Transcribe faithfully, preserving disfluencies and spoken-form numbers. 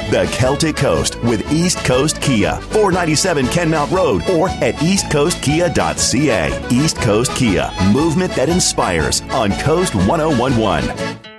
the Celtic Coast with East Coast Kia, four ninety-seven Kenmount Road, or at east coast kia dot c a. East Coast Kia, movement that inspires on Coast one oh one one.